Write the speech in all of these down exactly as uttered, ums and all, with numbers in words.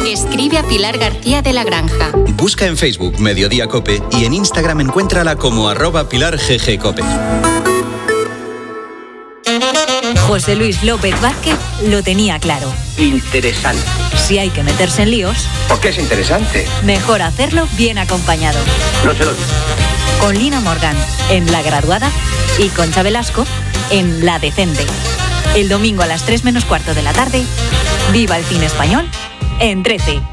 Escribe a Pilar García de la Granja. Busca en Facebook Mediodía Cope y en Instagram encuéntrala como arroba Pilar G G Cope. José Luis López Vázquez lo tenía claro. Interesante. Si hay que meterse en líos... ¿Por qué es interesante? Mejor hacerlo bien acompañado. No se lo digo. Con Lina Morgan en La Graduada y Concha Velasco en La Decente. El domingo a las tres menos cuarto de la tarde, viva el cine español en trece.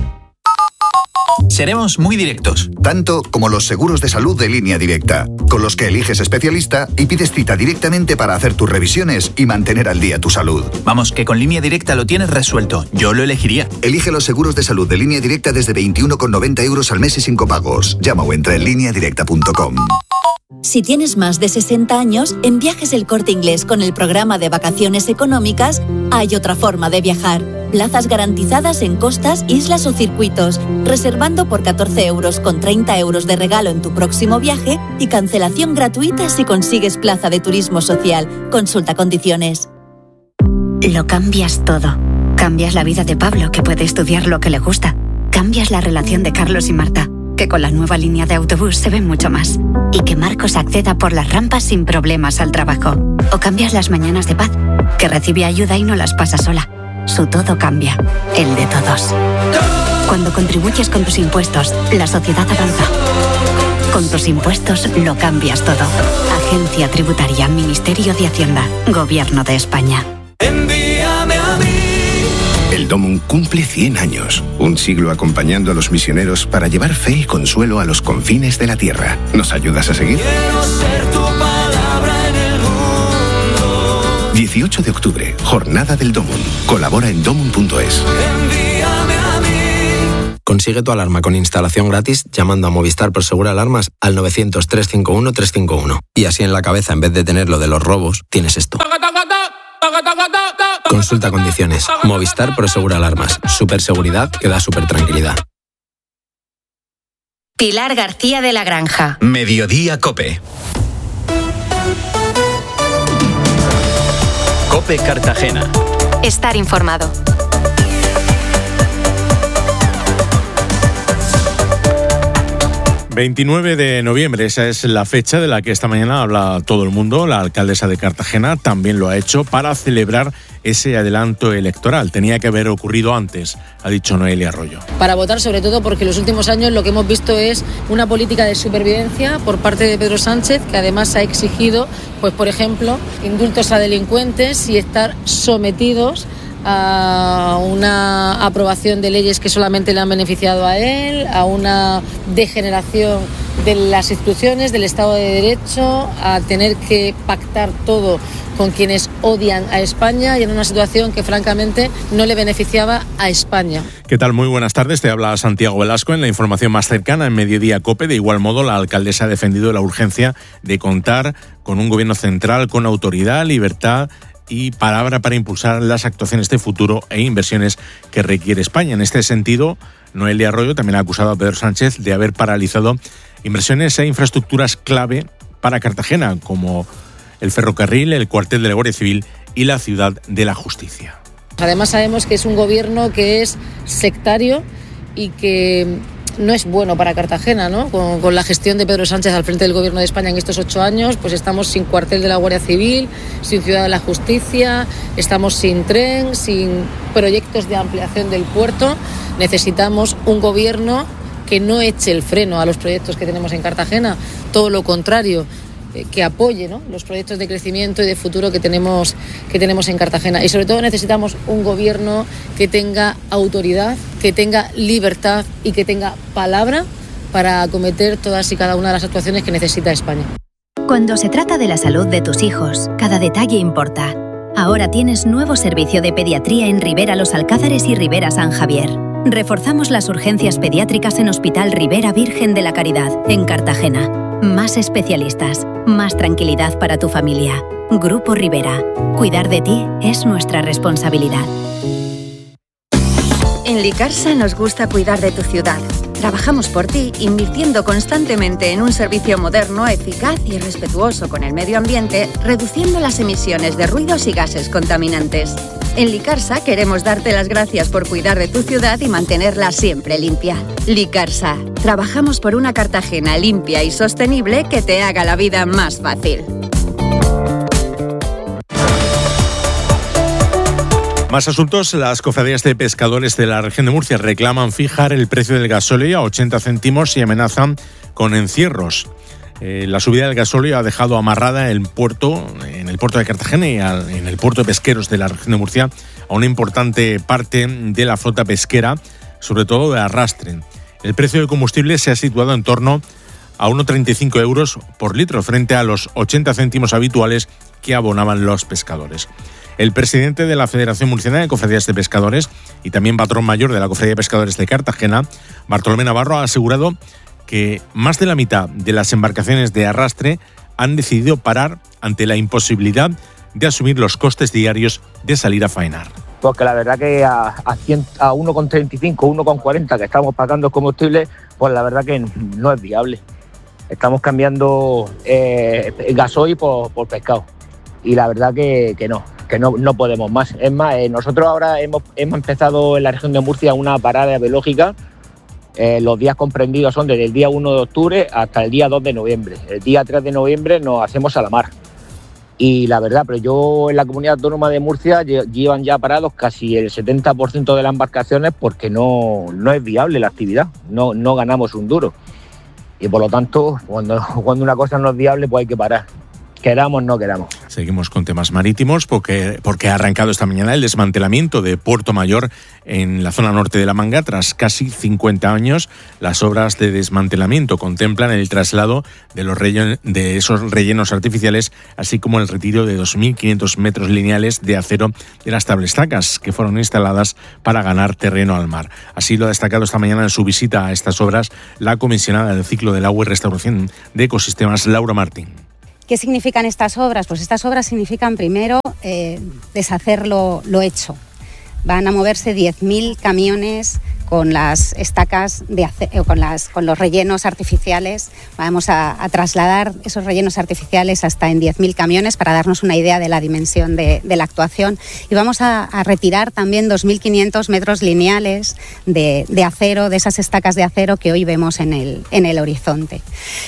Seremos muy directos. Tanto como los seguros de salud de Línea Directa, con los que eliges especialista y pides cita directamente para hacer tus revisiones y mantener al día tu salud. Vamos, que con Línea Directa lo tienes resuelto. Yo lo elegiría. Elige los seguros de salud de Línea Directa desde veintiuno con noventa euros al mes y sin copagos. Llama o entra en línea directa punto com. Si tienes más de sesenta años, en Viajes El Corte Inglés con el programa de vacaciones económicas hay otra forma de viajar. Plazas garantizadas en costas, islas o circuitos, reservando por catorce euros con treinta euros de regalo en tu próximo viaje y cancelación gratuita si consigues plaza de turismo social. Consulta condiciones. Lo cambias todo. Cambias la vida de Pablo, que puede estudiar lo que le gusta. Cambias la relación de Carlos y Marta, que con la nueva línea de autobús se ven mucho más. Y que Marcos acceda por las rampas sin problemas al trabajo. O cambias las mañanas de Paz, que recibe ayuda y no las pasa sola. Su todo cambia, el de todos. Cuando contribuyes con tus impuestos, la sociedad avanza. Con tus impuestos lo cambias todo. Agencia Tributaria, Ministerio de Hacienda, Gobierno de España. Envíame a mí. El Domum cumple cien años, un siglo acompañando a los misioneros para llevar fe y consuelo a los confines de la tierra. ¿Nos ayudas a seguir? Quiero ser tu palabra en el mundo. dieciocho de octubre, Jornada del Domum. Colabora en domum punto es. Envíame a mí. Consigue tu alarma con instalación gratis llamando a Movistar Prosegur Alarmas al novecientos, trescientos cincuenta y uno, trescientos cincuenta y uno. Y así en la cabeza, en vez de tener lo de los robos, tienes esto. Consulta condiciones. Movistar Prosegur Alarmas. Superseguridad que da super tranquilidad. Pilar García de la Granja. Mediodía Cope. Cope Cartagena. Estar informado. veintinueve de noviembre, esa es la fecha de la que esta mañana habla todo el mundo. La alcaldesa de Cartagena también lo ha hecho para celebrar ese adelanto electoral. Tenía que haber ocurrido antes, ha dicho Noelia Arroyo. Para votar, sobre todo porque en los últimos años lo que hemos visto es una política de supervivencia por parte de Pedro Sánchez, que además ha exigido, pues por ejemplo, indultos a delincuentes y estar sometidos a una aprobación de leyes que solamente le han beneficiado a él, a una degeneración de las instituciones, del Estado de Derecho, a tener que pactar todo con quienes odian a España y en una situación que francamente no le beneficiaba a España. ¿Qué tal? Muy buenas tardes. Te habla Santiago Velasco en la información más cercana en Mediodía Cope. De igual modo, la alcaldesa ha defendido la urgencia de contar con un gobierno central con autoridad, libertad y palabra para impulsar las actuaciones de futuro e inversiones que requiere España. En este sentido, Noelia Arroyo también ha acusado a Pedro Sánchez de haber paralizado inversiones e infraestructuras clave para Cartagena, como el ferrocarril, el cuartel de la Guardia Civil y la Ciudad de la Justicia. Además sabemos que es un gobierno que es sectario y que no es bueno para Cartagena, ¿no? Con, con la gestión de Pedro Sánchez al frente del Gobierno de España en estos ocho años, pues estamos sin cuartel de la Guardia Civil, sin Ciudad de la Justicia, estamos sin tren, sin proyectos de ampliación del puerto. Necesitamos un gobierno que no eche el freno a los proyectos que tenemos en Cartagena, todo lo contrario, que apoye, ¿no?, los proyectos de crecimiento y de futuro que tenemos, que tenemos en Cartagena. Y sobre todo necesitamos un gobierno que tenga autoridad, que tenga libertad y que tenga palabra para acometer todas y cada una de las actuaciones que necesita España. Cuando se trata de la salud de tus hijos, cada detalle importa. Ahora tienes nuevo servicio de pediatría en Ribera Los Alcázares y Ribera San Javier. Reforzamos las urgencias pediátricas en Hospital Ribera Virgen de la Caridad, en Cartagena. Más especialistas, más tranquilidad para tu familia. Grupo Ribera. Cuidar de ti es nuestra responsabilidad. En Licarsa nos gusta cuidar de tu ciudad. Trabajamos por ti, invirtiendo constantemente en un servicio moderno, eficaz y respetuoso con el medio ambiente, reduciendo las emisiones de ruidos y gases contaminantes. En Licarsa queremos darte las gracias por cuidar de tu ciudad y mantenerla siempre limpia. Licarsa, trabajamos por una Cartagena limpia y sostenible que te haga la vida más fácil. Más asuntos. Las cofradías de pescadores de la región de Murcia reclaman fijar el precio del gasóleo a ochenta céntimos y amenazan con encierros. Eh, la subida del gasóleo ha dejado amarrada el puerto, en el puerto de Cartagena y al, en el puerto de pesqueros de la región de Murcia a una importante parte de la flota pesquera, sobre todo de arrastre. El precio del combustible se ha situado en torno a uno coma treinta y cinco euros por litro frente a los ochenta céntimos habituales que abonaban los pescadores. El presidente de la Federación Murciana de Cofradías de Pescadores y también patrón mayor de la Cofradía de Pescadores de Cartagena, Bartolomé Navarro, ha asegurado que más de la mitad de las embarcaciones de arrastre han decidido parar ante la imposibilidad de asumir los costes diarios de salir a faenar. Porque la verdad que a, a, cien, a uno coma treinta y cinco, uno coma cuarenta que estamos pagando combustible, pues la verdad que no es viable. Estamos cambiando eh, gasoil por, por pescado y la verdad que, que no, que no, no podemos más. Es más, eh, nosotros ahora hemos, hemos empezado en la región de Murcia una parada biológica. Eh, los días comprendidos son desde el día uno de octubre hasta el día dos de noviembre. El día tres de noviembre nos hacemos a la mar. Y la verdad, pero yo en la comunidad autónoma de Murcia llevan ya parados casi el setenta por ciento de las embarcaciones porque no, no es viable la actividad, no, no ganamos un duro. Y por lo tanto, cuando, cuando una cosa no es viable, pues hay que parar. Queramos, no queramos. Seguimos con temas marítimos porque, porque ha arrancado esta mañana el desmantelamiento de Puerto Mayor en la zona norte de La Manga. Tras casi cincuenta años, las obras de desmantelamiento contemplan el traslado de, los rellen- de esos rellenos artificiales, así como el retiro de dos mil quinientos metros lineales de acero de las tablestacas que fueron instaladas para ganar terreno al mar. Así lo ha destacado esta mañana en su visita a estas obras la comisionada del ciclo del agua y restauración de ecosistemas, Laura Martín. ¿Qué significan estas obras? Pues estas obras significan primero eh, deshacer lo, lo hecho. Van a moverse diez mil camiones con las estacas, de acero, con, las, con los rellenos artificiales. Vamos a, a trasladar esos rellenos artificiales hasta en diez mil camiones para darnos una idea de la dimensión de, de la actuación. Y vamos a, a retirar también dos mil quinientos metros lineales de, de acero, de esas estacas de acero que hoy vemos en el, en el horizonte.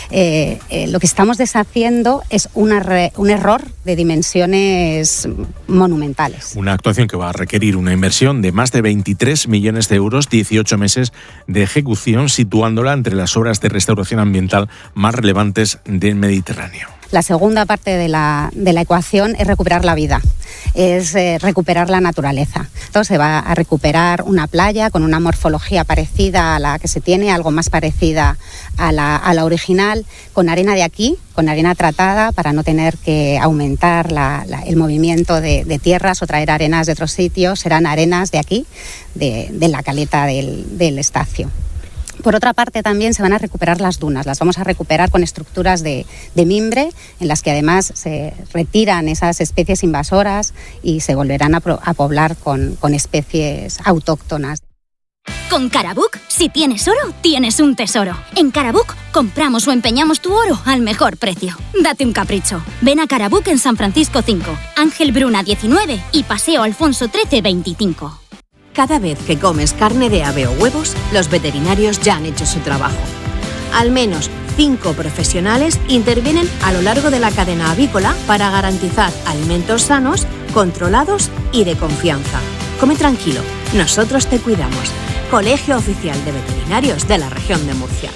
Eh, eh, lo que estamos deshaciendo es una re, un error de dimensiones monumentales. Una actuación que va a requerir una inversión de más de veintitrés millones de euros, dieciocho meses de ejecución, situándola entre las obras de restauración ambiental más relevantes del Mediterráneo. La segunda parte de la, de la ecuación es recuperar la vida, es eh, recuperar la naturaleza. Entonces se va a recuperar una playa con una morfología parecida a la que se tiene, algo más parecida a la, a la original, con arena de aquí, con arena tratada para no tener que aumentar la, la, el movimiento de, de tierras o traer arenas de otros sitios. Serán arenas de aquí, de, de la caleta del, del Estacio. Por otra parte, también se van a recuperar las dunas, las vamos a recuperar con estructuras de, de mimbre, en las que además se retiran esas especies invasoras y se volverán a, pro, a poblar con, con especies autóctonas. Con Carabook, si tienes oro, tienes un tesoro. En Carabook compramos o empeñamos tu oro al mejor precio. Date un capricho. Ven a Carabook en San Francisco cinco, Ángel Bruna diecinueve y Paseo Alfonso trece veinticinco. Cada vez que comes carne de ave o huevos, los veterinarios ya han hecho su trabajo. Al menos cinco profesionales intervienen a lo largo de la cadena avícola para garantizar alimentos sanos, controlados y de confianza. Come tranquilo, nosotros te cuidamos. Colegio Oficial de Veterinarios de la Región de Murcia.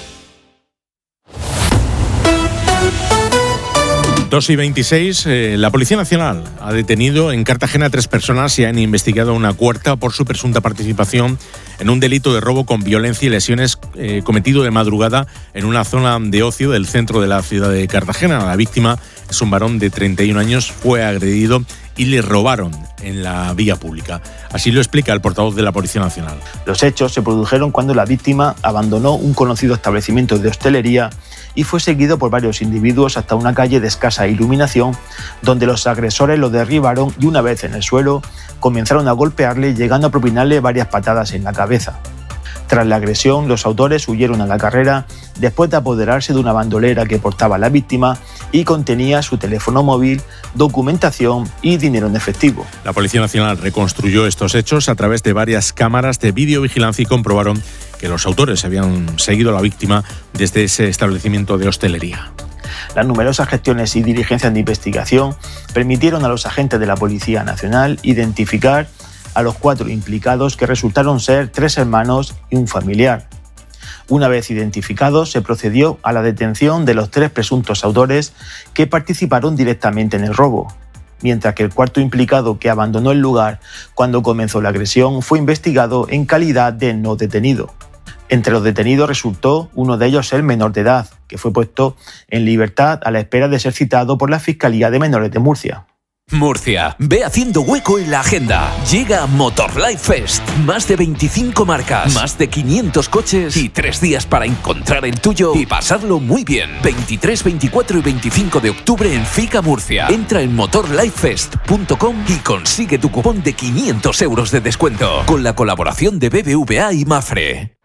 dos y veintiséis, eh, la Policía Nacional ha detenido en Cartagena a tres personas y han investigado a una cuarta por su presunta participación en un delito de robo con violencia y lesiones eh, cometido de madrugada en una zona de ocio del centro de la ciudad de Cartagena. La víctima es un varón de treinta y un años, fue agredido y le robaron en la vía pública. Así lo explica el portavoz de la Policía Nacional. Los hechos se produjeron cuando la víctima abandonó un conocido establecimiento de hostelería y fue seguido por varios individuos hasta una calle de escasa iluminación, donde los agresores lo derribaron y una vez en el suelo comenzaron a golpearle, llegando a propinarle varias patadas en la cabeza. Tras la agresión, los autores huyeron a la carrera después de apoderarse de una bandolera que portaba la víctima y contenía su teléfono móvil, documentación y dinero en efectivo. La Policía Nacional reconstruyó estos hechos a través de varias cámaras de videovigilancia y comprobaron que los autores habían seguido a la víctima desde ese establecimiento de hostelería. Las numerosas gestiones y diligencias de investigación permitieron a los agentes de la Policía Nacional identificar a los cuatro implicados, que resultaron ser tres hermanos y un familiar. Una vez identificados, se procedió a la detención de los tres presuntos autores que participaron directamente en el robo, mientras que el cuarto implicado, que abandonó el lugar cuando comenzó la agresión, fue investigado en calidad de no detenido. Entre los detenidos resultó uno de ellos ser menor de edad, que fue puesto en libertad a la espera de ser citado por la Fiscalía de Menores de Murcia. Murcia, ve haciendo hueco en la agenda. Llega Motor Life Fest. Más de veinticinco marcas, más de quinientos coches y tres días para encontrar el tuyo y pasarlo muy bien. veintitrés, veinticuatro y veinticinco de octubre en FICA Murcia. Entra en motor life fest punto com y consigue tu cupón de quinientos euros de descuento con la colaboración de B B V A y Mafre.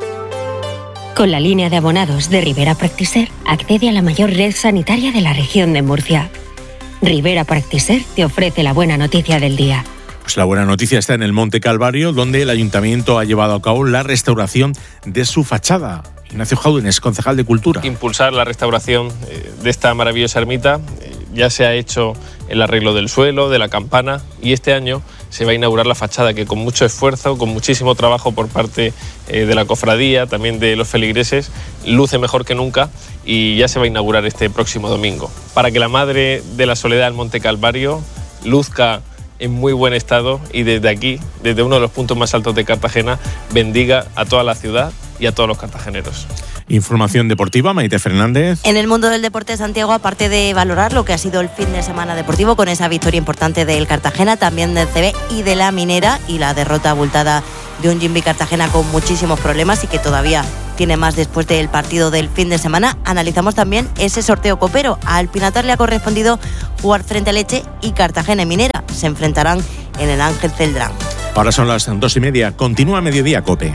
Con la línea de abonados de Rivera Practiser, accede a la mayor red sanitaria de la región de Murcia. Rivera Practiser te ofrece la buena noticia del día. Pues la buena noticia está en el Monte Calvario, donde el Ayuntamiento ha llevado a cabo la restauración de su fachada. Ignacio Jaúdenes, concejal de Cultura. Impulsar la restauración de esta maravillosa ermita. Ya se ha hecho el arreglo del suelo, de la campana, y este año se va a inaugurar la fachada, que con mucho esfuerzo, con muchísimo trabajo por parte eh, de la cofradía, también de los feligreses, luce mejor que nunca y ya se va a inaugurar este próximo domingo. Para que la Madre de la Soledad del Monte Calvario luzca en muy buen estado y desde aquí, desde uno de los puntos más altos de Cartagena, bendiga a toda la ciudad y a todos los cartageneros. Información deportiva, Maite Fernández. En el mundo del deporte, Santiago, aparte de valorar lo que ha sido el fin de semana deportivo con esa victoria importante del Cartagena, también del C B y de la Minera, y la derrota abultada de un Jimby Cartagena con muchísimos problemas y que todavía tiene más después del partido del fin de semana, analizamos también ese sorteo copero. Al Pinatar le ha correspondido jugar frente a Leche y Cartagena y Minera se enfrentarán en el Ángel Celdrán. Ahora son las dos y media. Continúa Mediodía Cope.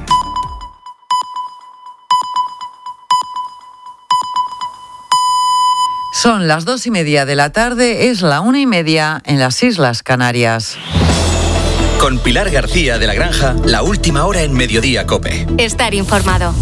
Son las dos y media de la tarde, es la una y media en las Islas Canarias. Con Pilar García de la Granja, la última hora en Mediodía Cope. Estar informado.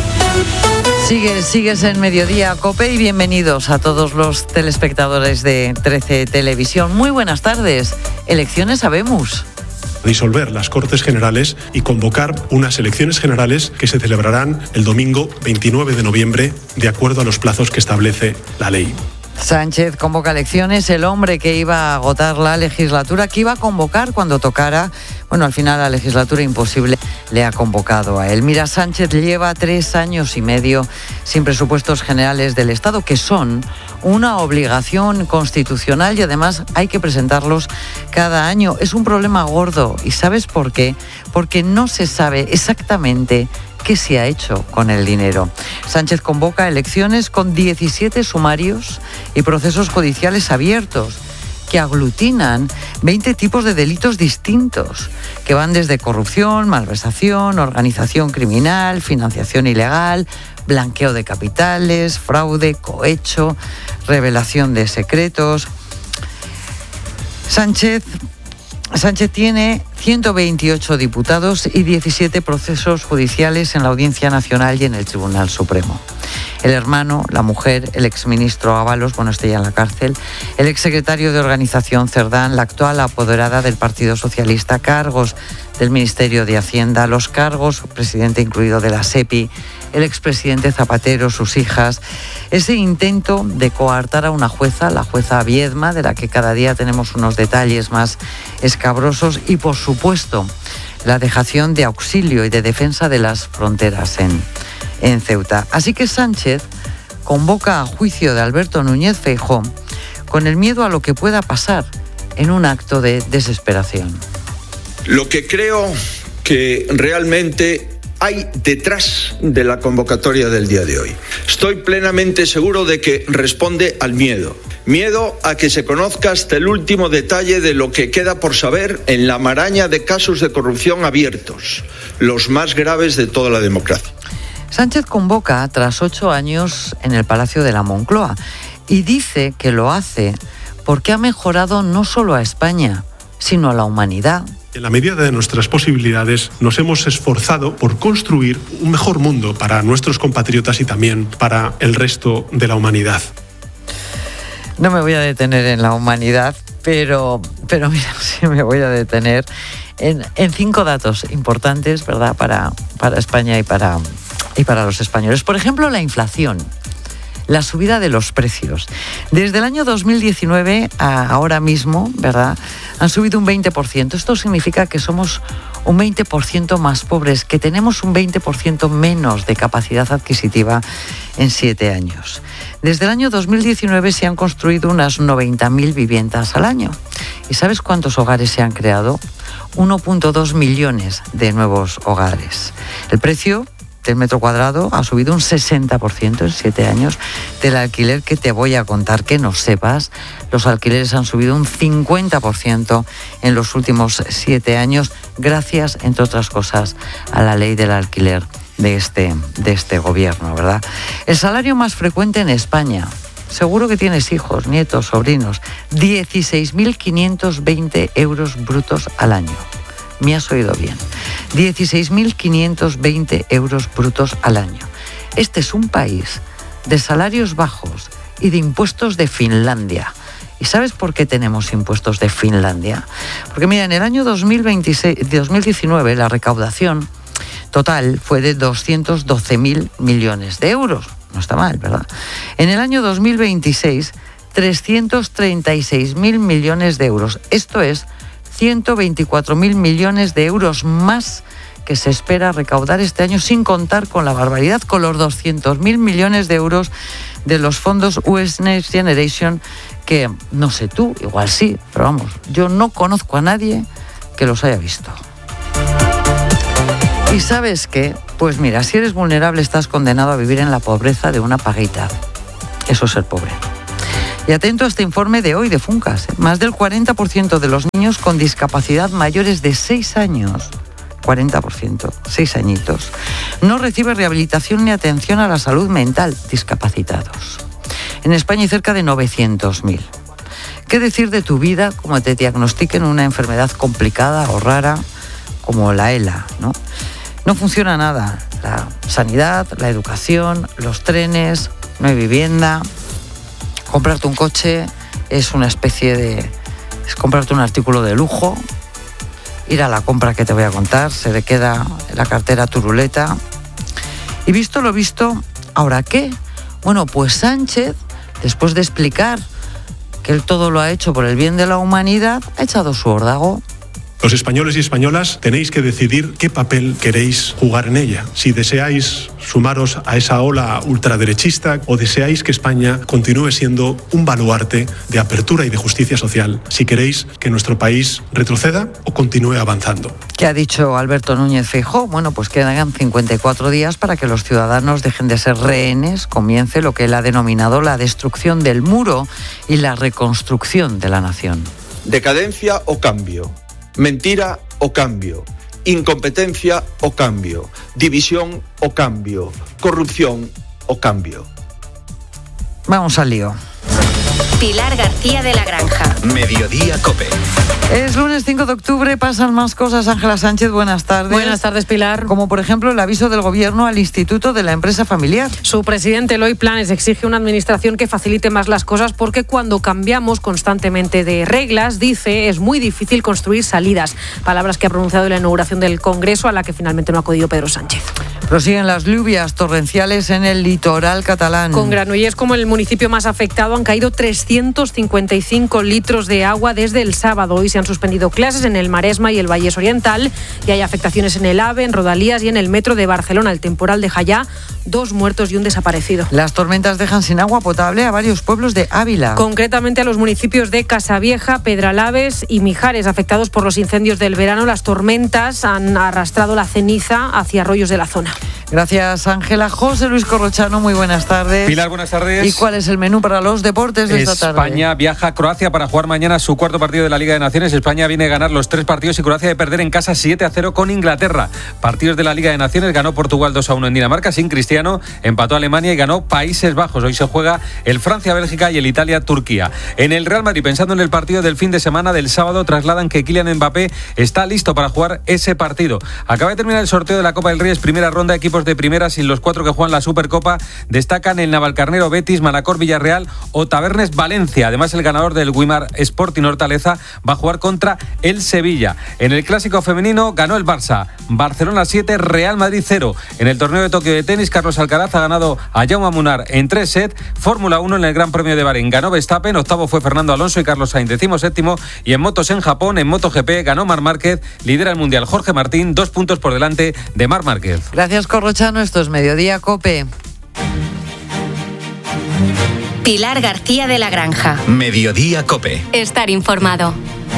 Sigues, sigues en Mediodía Cope y bienvenidos a todos los telespectadores de trece Televisión. Muy buenas tardes. Elecciones habemos. Disolver las Cortes Generales y convocar unas elecciones generales que se celebrarán el domingo veintinueve de noviembre, de acuerdo a los plazos que establece la ley. Sánchez convoca elecciones, el hombre que iba a agotar la legislatura, que iba a convocar cuando tocara. Bueno, al final la legislatura imposible le ha convocado a él. Mira, Sánchez lleva tres años y medio sin presupuestos generales del Estado, que son una obligación constitucional y además hay que presentarlos cada año. Es un problema gordo. ¿Y sabes por qué? Porque no se sabe exactamente qué se ha hecho con el dinero. Sánchez convoca elecciones con diecisiete sumarios y procesos judiciales abiertos que aglutinan veinte tipos de delitos distintos, que van desde corrupción, malversación, organización criminal, financiación ilegal, blanqueo de capitales, fraude, cohecho, revelación de secretos. Sánchez Sánchez tiene ciento veintiocho diputados y diecisiete procesos judiciales en la Audiencia Nacional y en el Tribunal Supremo. El hermano, la mujer, el exministro Ábalos, bueno, este ya en la cárcel, el exsecretario de Organización Cerdán, la actual apoderada del Partido Socialista, cargos del Ministerio de Hacienda, los cargos, presidente incluido de la SEPI, el expresidente Zapatero, sus hijas, ese intento de coartar a una jueza, la jueza Viedma, de la que cada día tenemos unos detalles más escabrosos, y por supuesto la dejación de auxilio y de defensa de las fronteras en, en Ceuta. Así que Sánchez convoca a juicio de Alberto Núñez Feijóo con el miedo a lo que pueda pasar en un acto de desesperación. Lo que creo que realmente hay detrás de la convocatoria del día de hoy. Estoy plenamente seguro de que responde al miedo. Miedo a que se conozca hasta el último detalle de lo que queda por saber en la maraña de casos de corrupción abiertos, los más graves de toda la democracia. Sánchez convoca tras ocho años en el Palacio de la Moncloa y dice que lo hace porque ha mejorado no solo a España, sino a la humanidad. En la medida de nuestras posibilidades nos hemos esforzado por construir un mejor mundo para nuestros compatriotas y también para el resto de la humanidad. No me voy a detener en la humanidad, pero, pero mira, sí me voy a detener en, en cinco datos importantes, ¿verdad?, para, para España y para, y para los españoles. Por ejemplo, la inflación. La subida de los precios. Desde el año dos mil diecinueve a ahora mismo, ¿verdad?, han subido un veinte por ciento. Esto significa que somos un veinte por ciento más pobres, que tenemos un veinte por ciento menos de capacidad adquisitiva en siete años. Desde el año dos mil diecinueve se han construido unas noventa mil viviendas al año. ¿Y sabes cuántos hogares se han creado? uno punto dos millones de nuevos hogares. El precio del metro cuadrado ha subido un sesenta por ciento en siete años. Del alquiler, que te voy a contar que no sepas, los alquileres han subido un cincuenta por ciento en los últimos siete años, gracias, entre otras cosas, a la ley del alquiler de este, de este gobierno, ¿verdad? El salario más frecuente en España, seguro que tienes hijos, nietos, sobrinos, dieciséis mil quinientos veinte euros brutos al año. Me has oído bien. dieciséis mil quinientos veinte euros brutos al año. Este es un país de salarios bajos y de impuestos de Finlandia. ¿Y sabes por qué tenemos impuestos de Finlandia? Porque mira, en el año dos mil veintiséis, dos mil diecinueve la recaudación total fue de doscientos doce mil millones de euros. No está mal, ¿verdad? En el año dos mil veintiséis, trescientos treinta y seis mil millones de euros. Esto es ciento veinticuatro mil millones de euros más que se espera recaudar este año, sin contar con la barbaridad, con los doscientos mil millones de euros de los fondos U S Next Generation, que no sé tú, igual sí, pero vamos, yo no conozco a nadie que los haya visto. ¿Y sabes qué? Pues mira, si eres vulnerable estás condenado a vivir en la pobreza de una paguita. Eso es ser pobre. Y atento a este informe de hoy de Funcas. Más del cuarenta por ciento de los niños con discapacidad mayores de seis años, cuarenta por ciento, seis añitos, no recibe rehabilitación ni atención a la salud mental, discapacitados. En España hay cerca de novecientos mil. ¿Qué decir de tu vida como te diagnostiquen una enfermedad complicada o rara como la ELA, ¿no? No funciona nada. La sanidad, la educación, los trenes, no hay vivienda. Comprarte un coche es una especie de... es comprarte un artículo de lujo. Ir a la compra que te voy a contar, se le queda la cartera turuleta. Y visto lo visto, ¿ahora qué? Bueno, pues Sánchez, después de explicar que él todo lo ha hecho por el bien de la humanidad, ha echado su órdago. Los españoles y españolas tenéis que decidir qué papel queréis jugar en ella. Si deseáis sumaros a esa ola ultraderechista o deseáis que España continúe siendo un baluarte de apertura y de justicia social. Si queréis que nuestro país retroceda o continúe avanzando. ¿Qué ha dicho Alberto Núñez Feijóo? Bueno, pues quedan cincuenta y cuatro días para que los ciudadanos dejen de ser rehenes, comience lo que él ha denominado la destrucción del muro y la reconstrucción de la nación. Decadencia o cambio. Mentira o cambio, incompetencia o cambio, división o cambio, corrupción o cambio. Vamos al lío. Pilar García de la Granja. Mediodía COPE. Es lunes cinco de octubre, pasan más cosas. Ángela Sánchez, buenas tardes. Buenas tardes, Pilar. Como por ejemplo el aviso del Gobierno al Instituto de la Empresa Familiar. Su presidente, Eloy Planes, exige una administración que facilite más las cosas porque cuando cambiamos constantemente de reglas, dice, es muy difícil construir salidas. Palabras que ha pronunciado en la inauguración del Congreso, a la que finalmente no ha acudido Pedro Sánchez. Prosiguen las lluvias torrenciales en el litoral catalán. Con Granollers como el municipio más afectado han caído trescientos cincuenta y cinco litros de agua desde el sábado. Hoy se han suspendido clases en el Maresma y el Vallés Oriental y hay afectaciones en el AVE, en Rodalías y en el metro de Barcelona. El temporal deja ya dos muertos y un desaparecido. Las tormentas dejan sin agua potable a varios pueblos de Ávila. Concretamente a los municipios de Casavieja, Pedralaves y Mijares, afectados por los incendios del verano. Las tormentas han arrastrado la ceniza hacia arroyos de la zona. Gracias, Ángela. José Luis Corrochano, muy buenas tardes. Pilar, buenas tardes. ¿Y cuál es el menú para los deportes de esta tarde? España viaja a Croacia para jugar mañana su cuarto partido de la Liga de Naciones. España viene a ganar los tres partidos y Croacia de perder en casa siete a cero con Inglaterra. Partidos de la Liga de Naciones: ganó Portugal dos a uno en Dinamarca sin Cristiano, empató Alemania y ganó Países Bajos. Hoy se juega el Francia-Bélgica y el Italia-Turquía. En el Real Madrid, pensando en el partido del fin de semana del sábado, trasladan que Kylian Mbappé está listo para jugar ese partido. Acaba de terminar el sorteo de la Copa del Rey, es primera ronda, equipos de primera sin los cuatro que juegan la Supercopa. Destacan el Navalcarnero Betis, Manacor Villarreal o Tabernes Valencia. Además, el ganador del Guimar Sporting Hortaleza va a jugar contra el Sevilla. En el clásico femenino ganó el Barça. Barcelona siete, Real Madrid cero. En el torneo de Tokio de tenis, Carlos Alcaraz ha ganado a Jaume Munar en tres sets. Fórmula uno en el Gran Premio de Bahrein ganó Verstappen, octavo fue Fernando Alonso y Carlos Sainz decimo séptimo. Y en motos en Japón, en MotoGP, ganó Marc Márquez, lidera el Mundial Jorge Martín, dos puntos por delante de Marc Márquez. Gracias, Corrochano. Esto es Mediodía COPE. Pilar García de la Granja. Mediodía COPE. Estar informado.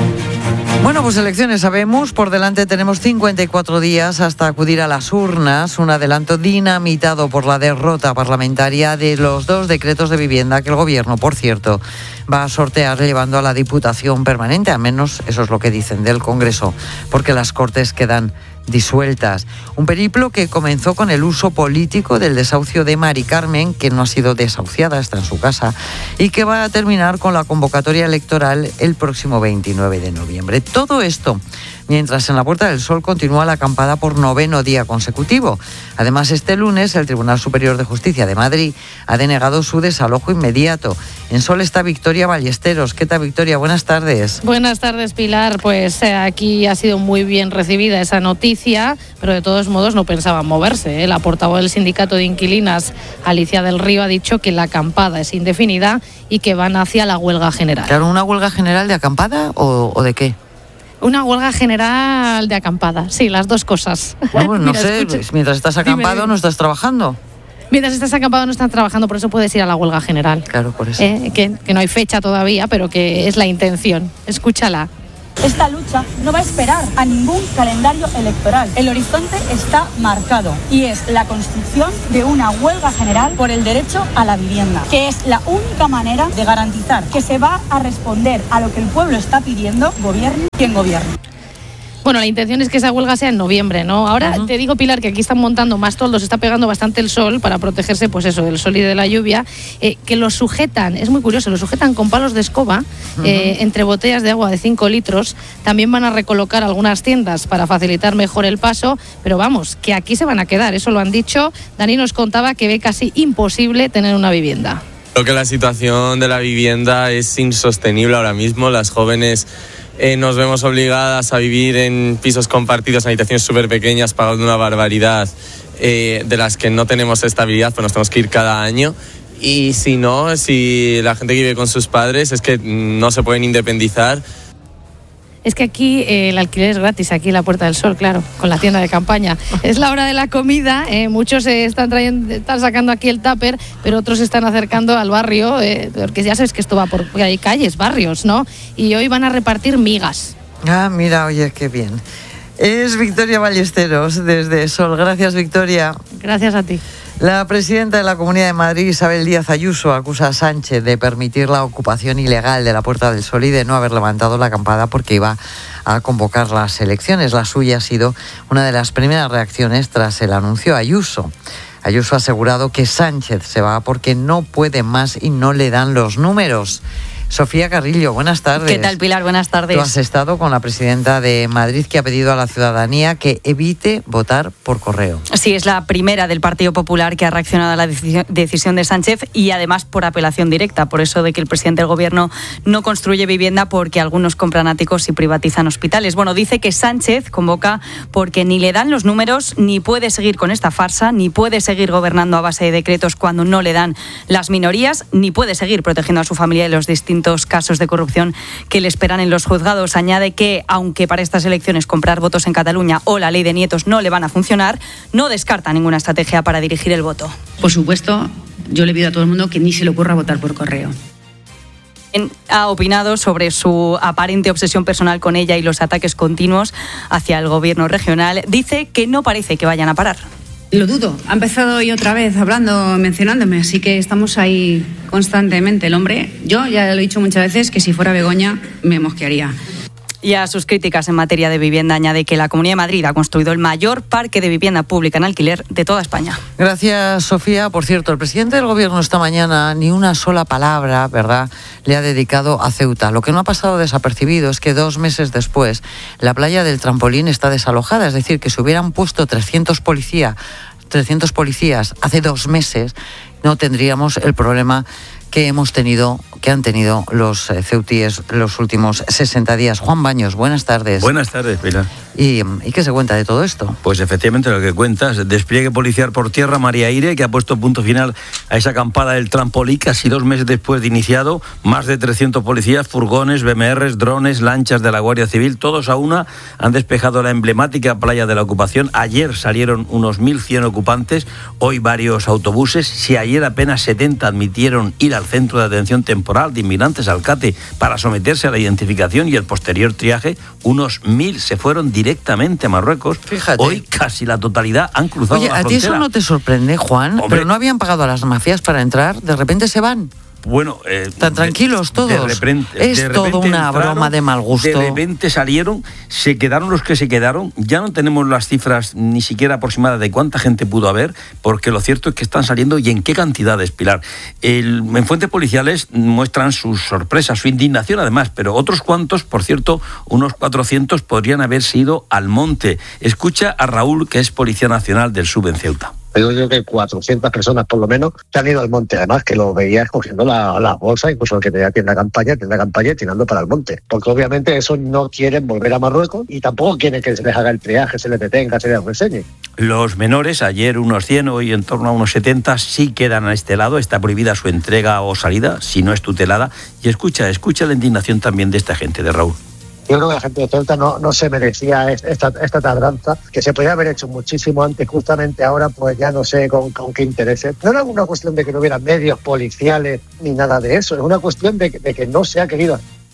Bueno, pues elecciones sabemos, por delante tenemos cincuenta y cuatro días hasta acudir a las urnas, un adelanto dinamitado por la derrota parlamentaria de los dos decretos de vivienda que el Gobierno, por cierto, va a sortear llevando a la Diputación Permanente, al menos eso es lo que dicen del Congreso, porque las Cortes quedan disueltas. Un periplo que comenzó con el uso político del desahucio de Mari Carmen, que no ha sido desahuciada, está en su casa, y que va a terminar con la convocatoria electoral el próximo veintinueve de noviembre. Todo esto mientras en la Puerta del Sol continúa la acampada por noveno día consecutivo. Además, este lunes el Tribunal Superior de Justicia de Madrid ha denegado su desalojo inmediato. En Sol está Victoria Ballesteros. ¿Qué tal, Victoria? Buenas tardes. Buenas tardes, Pilar. Pues eh, aquí ha sido muy bien recibida esa noticia, pero de todos modos no pensaban moverse, ¿eh? La portavoz del Sindicato de Inquilinas, Alicia del Río, ha dicho que la acampada es indefinida y que van hacia la huelga general. Claro, ¿una huelga general de acampada o, o de qué? Una huelga general de acampada, sí, las dos cosas. No, pues no Mira, sé, escucha. mientras estás acampado Dime, no estás trabajando. Mientras estás acampado no estás trabajando, por eso puedes ir a la huelga general. Claro, por eso. Eh, que, que no hay fecha todavía, pero que es la intención. Escúchala. Esta lucha no va a esperar a ningún calendario electoral. El horizonte está marcado y es la construcción de una huelga general por el derecho a la vivienda, que es la única manera de garantizar que se va a responder a lo que el pueblo está pidiendo, gobierne quien gobierne. Bueno, la intención es que esa huelga sea en noviembre, ¿no? Ahora uh-huh. te digo, Pilar, que aquí están montando más toldos, está pegando bastante el sol para protegerse, pues eso, del sol y de la lluvia, eh, que los sujetan, es muy curioso, los sujetan con palos de escoba uh-huh. eh, entre botellas de agua de cinco litros. También van a recolocar algunas tiendas para facilitar mejor el paso, pero vamos, que aquí se van a quedar, eso lo han dicho. Dani nos contaba que ve casi imposible tener una vivienda. Creo que la situación de la vivienda es insostenible ahora mismo. Las jóvenes eh, nos vemos obligadas a vivir en pisos compartidos, en habitaciones súper pequeñas, pagando una barbaridad eh, de las que no tenemos estabilidad, pues nos tenemos que ir cada año. Y si no, si la gente que vive con sus padres es que no se pueden independizar. Es que aquí eh, el alquiler es gratis, aquí en la Puerta del Sol, claro, con la tienda de campaña. Es la hora de la comida, eh, muchos eh, están, trayendo, están sacando aquí el tupper, pero otros se están acercando al barrio, eh, porque ya sabes que esto va por hay calles, barrios, ¿no? Y hoy van a repartir migas. Ah, mira, oye, qué bien. Es Victoria Ballesteros desde Sol. Gracias, Victoria. Gracias a ti. La presidenta de la Comunidad de Madrid, Isabel Díaz Ayuso, acusa a Sánchez de permitir la ocupación ilegal de la Puerta del Sol y de no haber levantado la acampada porque iba a convocar las elecciones. La suya ha sido una de las primeras reacciones tras el anuncio de Ayuso. Ayuso ha asegurado que Sánchez se va porque no puede más y no le dan los números. Sofía Carrillo, buenas tardes. ¿Qué tal, Pilar? Buenas tardes. Tú has estado con la presidenta de Madrid, que ha pedido a la ciudadanía que evite votar por correo. Sí, es la primera del Partido Popular que ha reaccionado a la decisión de Sánchez y además por apelación directa, por eso de que el presidente del Gobierno no construye vivienda porque algunos compran áticos y privatizan hospitales. Bueno, dice que Sánchez convoca porque ni le dan los números, ni puede seguir con esta farsa, ni puede seguir gobernando a base de decretos cuando no le dan las minorías, ni puede seguir protegiendo a su familia y los distintos distintos casos de corrupción que le esperan en los juzgados. Añade que, aunque para estas elecciones comprar votos en Cataluña o la ley de nietos no le van a funcionar, no descarta ninguna estrategia para dirigir el voto. Por supuesto, yo le pido a todo el mundo que ni se le ocurra votar por correo. Ha opinado sobre su aparente obsesión personal con ella y los ataques continuos hacia el gobierno regional. Dice que no parece que vayan a parar. Lo dudo. Ha empezado hoy otra vez hablando, mencionándome, así que estamos ahí constantemente. El hombre, yo ya lo he dicho muchas veces, que si fuera Begoña me mosquearía. Y a sus críticas en materia de vivienda añade que la Comunidad de Madrid ha construido el mayor parque de vivienda pública en alquiler de toda España. Gracias, Sofía. Por cierto, el presidente del Gobierno esta mañana ni una sola palabra, ¿verdad?, le ha dedicado a Ceuta. Lo que no ha pasado desapercibido es que dos meses después la playa del Trampolín está desalojada. Es decir, que si hubieran puesto trescientos policía, trescientos policías hace dos meses, no tendríamos el problema que hemos tenido, que han tenido los eh, ceutíes los últimos sesenta días. Juan Baños, buenas tardes. Buenas tardes, Pilar. ¿Y, ¿Y qué se cuenta de todo esto? Pues efectivamente lo que cuentas, despliegue policial por tierra, María Aire, que ha puesto punto final a esa acampada del Trampolí, casi dos meses después de iniciado, más de trescientos policías, furgones, B M Rs, drones, lanchas de la Guardia Civil, todos a una han despejado la emblemática playa de la ocupación. Ayer salieron unos mil cien ocupantes, hoy varios autobuses. Si ayer apenas setenta admitieron ir al centro de atención temporal de inmigrantes Alcate para someterse a la identificación y el posterior triaje, unos mil se fueron directamente a Marruecos. Fíjate. Hoy casi la totalidad han cruzado Oye, la ¿a frontera. ti eso no te sorprende, Juan? Hombre. ¿Pero no habían pagado a las mafias para entrar? ¿De repente se van? Bueno, eh, tan tranquilos todos. De repente, es de todo repente una entraron, broma de mal gusto. De repente salieron, se quedaron los que se quedaron. Ya no tenemos las cifras ni siquiera aproximadas de cuánta gente pudo haber, porque lo cierto es que están saliendo y en qué cantidades, Pilar. El, en fuentes policiales muestran sus sorpresas, su indignación además, pero otros cuantos, por cierto, unos cuatrocientos podrían haberse ido al monte. Escucha a Raúl, que es Policía Nacional del Sub en Ceuta. Yo creo que cuatrocientas personas por lo menos se han ido al monte, además que lo veías cogiendo la, la bolsa, incluso el que tenía tienda campaña, tienda campaña y tirando para el monte. Porque obviamente eso no quieren volver a Marruecos y tampoco quieren que se les haga el triaje, se les detenga, se les reseñe. Los menores, ayer unos cien, hoy en torno a unos setenta, sí quedan a este lado. Está prohibida su entrega o salida, si no es tutelada. Y escucha, escucha la indignación también de esta gente, de Raúl. Yo creo que la gente de Ceuta no, no se merecía esta, esta tardanza, que se podía haber hecho muchísimo antes, justamente ahora pues ya no sé con, con qué intereses. No era una cuestión de que no hubiera medios policiales ni nada de eso, es una cuestión de, de que no se ha querido.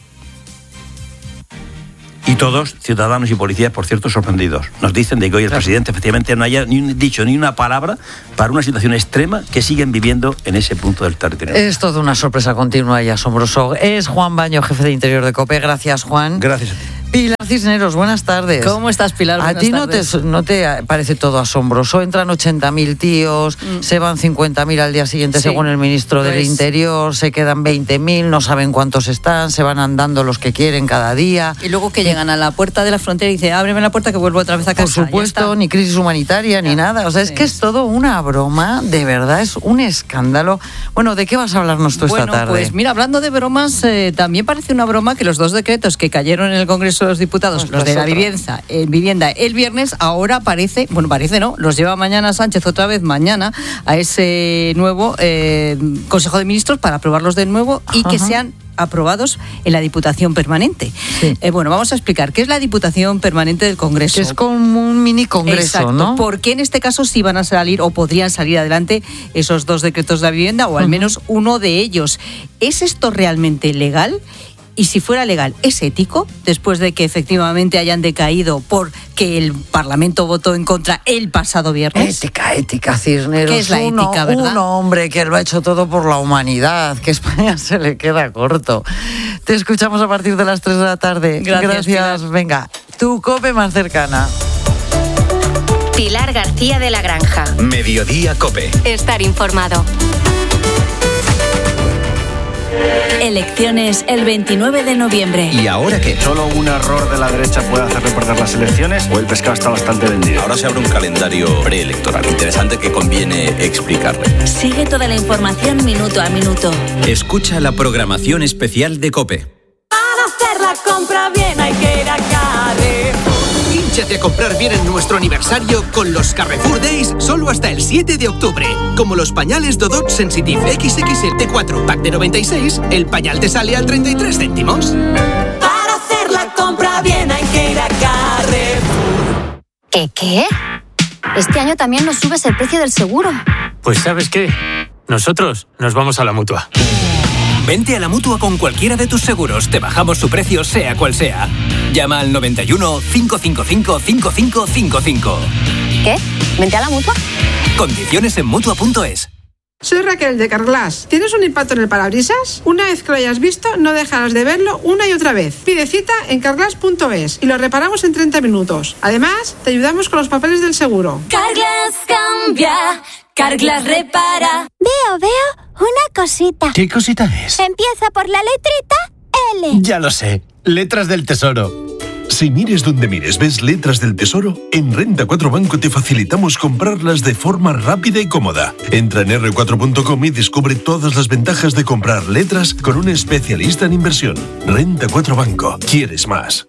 Y todos, ciudadanos y policías, por cierto, sorprendidos. Nos dicen de que hoy el presidente efectivamente no haya ni un, dicho ni una palabra para una situación extrema que siguen viviendo en ese punto del territorio. Es toda una sorpresa continua y asombroso. Es Juan Baño, jefe de Interior de COPE. Gracias, Juan. Gracias a ti. Pilar Cisneros, buenas tardes. ¿Cómo estás, Pilar? ¿A ti no te, no te parece todo asombroso? Entran ochenta mil tíos, mm. se van cincuenta mil al día siguiente, sí, según el ministro pues... del Interior, se quedan veinte mil, no saben cuántos están, se van andando los que quieren cada día. Y luego que llegan a la puerta de la frontera y dicen, ábreme la puerta que vuelvo otra vez a casa. Por supuesto, ni crisis humanitaria, ya. ni nada. O sea, sí. es que es todo una broma, de verdad, es un escándalo. Bueno, ¿de qué vas a hablarnos tú bueno, esta tarde? Pues mira, hablando de bromas, eh, también parece una broma que los dos decretos que cayeron en el Congreso de los Diputados, los de la vivienda, eh, vivienda el viernes, ahora parece, bueno, parece no, los lleva mañana Sánchez otra vez mañana a ese nuevo eh, Consejo de Ministros para aprobarlos de nuevo y Ajá. que sean aprobados en la Diputación Permanente. Sí. Eh, bueno, vamos a explicar qué es la Diputación Permanente del Congreso. Que es como un mini congreso, Exacto. ¿no? ¿Por qué en este caso sí van a salir o podrían salir adelante esos dos decretos de la vivienda o al menos uh-huh. uno de ellos? ¿Es esto realmente legal? Y si fuera legal, ¿es ético? Después de que efectivamente hayan decaído porque el Parlamento votó en contra el pasado viernes. Ética, ética, Cisneros. ¿Qué es la uno, ética, verdad? Un hombre que lo ha hecho todo por la humanidad, que España se le queda corto. Te escuchamos a partir de las tres de la tarde. Gracias, Gracias. Pilar. Venga, tu COPE más cercana. Pilar García de la Granja. Mediodía COPE. Estar informado. Elecciones el veintinueve de noviembre. ¿Y ahora qué? ¿Solo un error de la derecha puede hacerle perder las elecciones o el pescado está bastante vendido? Ahora se abre un calendario preelectoral interesante que conviene explicarle. Sigue toda la información minuto a minuto. Escucha la programación especial de COPE. Para hacer la compra bien hay que ir a Carrefour. Aprovechate a comprar bien en nuestro aniversario con los Carrefour Days solo hasta el siete de octubre. Como los pañales Dodot Sensitive equis equis ele de cuatro, pack de noventa y seis, el pañal te sale al treinta y tres céntimos. Para hacer la compra bien hay que ir a Carrefour. ¿Qué qué? Este año también nos subes el precio del seguro. Pues ¿sabes qué? Nosotros nos vamos a la Mutua. Vente a la Mutua con cualquiera de tus seguros. Te bajamos su precio sea cual sea. Llama al noventa y uno, cinco cinco cinco, cinco cinco cinco cinco. ¿Qué? ¿Vente a la Mutua? Condiciones en Mutua punto es. Soy Raquel de Carglass. ¿Tienes un impacto en el parabrisas? Una vez que lo hayas visto, no dejarás de verlo una y otra vez. Pide cita en carglass punto es y lo reparamos en treinta minutos. Además, te ayudamos con los papeles del seguro. Carglass cambia, Carglass repara. Veo, veo una cosita. ¿Qué cosita es? Empieza por la letrita L. Ya lo sé, letras del tesoro. Si mires donde mires ves letras del tesoro, en Renta cuatro Banco te facilitamos comprarlas de forma rápida y cómoda. Entra en erre cuatro punto com y descubre todas las ventajas de comprar letras con un especialista en inversión. Renta cuatro Banco. ¿Quieres más?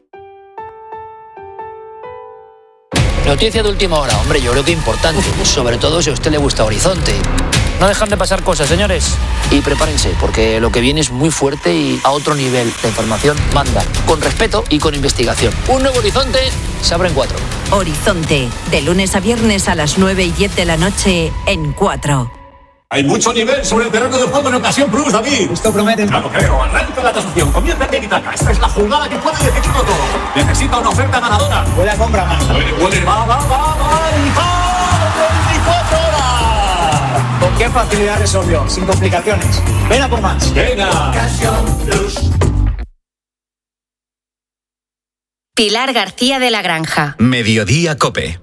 Noticia de última hora, hombre, yo creo que importante, sobre todo si a usted le gusta Horizonte. No dejan de pasar cosas, señores. Y prepárense, porque lo que viene es muy fuerte y a otro nivel. La información manda, con respeto y con investigación. Un nuevo Horizonte se abre en cuatro. Horizonte, de lunes a viernes a las nueve y diez de la noche en cuatro. Hay mucho nivel sobre el terreno de juego en Ocasión Plus, David. Esto promete. Ya lo creo. Arranca la tasación. Comienza el tiki-taka. Esta es la jugada que puede decidirlo todo. Necesita una oferta ganadora. Buena compra, man. Puede, puede. Va, va, va, va. Y va. veinticuatro horas. ¿Con qué facilidad resolvió? Sin complicaciones. Ven a por más. Venga. Ocasión Plus. Pilar García de la Granja. Mediodía COPE.